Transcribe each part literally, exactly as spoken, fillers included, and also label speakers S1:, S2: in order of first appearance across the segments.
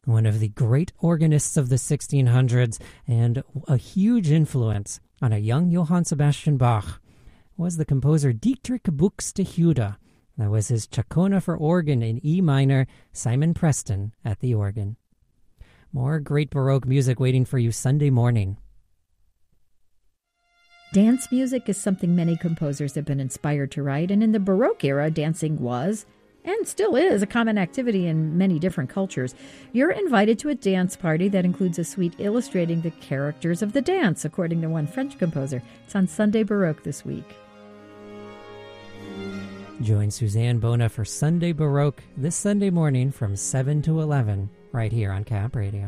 S1: one of the great organists of the sixteen hundreds and a huge influence on a young Johann Sebastian Bach, was the composer Dietrich Buxtehude. That was his Chacona for organ in E minor, Simon Preston at the organ. More great Baroque music waiting for you Sunday morning.
S2: Dance music is something many composers have been inspired to write, and in the Baroque era, dancing was, and still is, a common activity in many different cultures. You're invited to a dance party that includes a suite illustrating the characters of the dance, according to one French composer. It's on Sunday Baroque this week.
S1: Join Suzanne Bona for Sunday Baroque this Sunday morning from seven to eleven, right here on Cap Radio.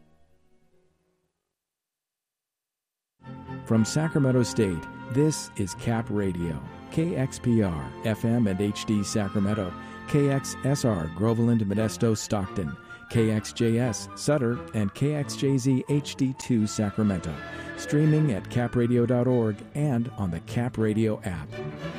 S3: From Sacramento State, this is Cap Radio, K X P R, F M and H D Sacramento, K X S R, Groveland, Modesto, Stockton, K X J S, Sutter, and K X J Z H D two, Sacramento. Streaming at cap radio dot org and on the Cap Radio app.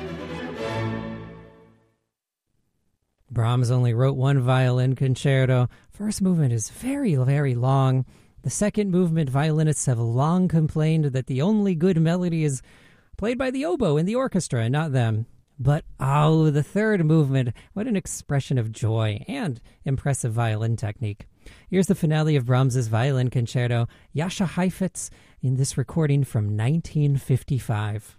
S1: Brahms only wrote one violin concerto. First movement is very, very long. The second movement, violinists have long complained that the only good melody is played by the oboe in the orchestra and not them. But, oh, the third movement, what an expression of joy and impressive violin technique. Here's the finale of Brahms's violin concerto, Jascha Heifetz, in this recording from nineteen fifty-five.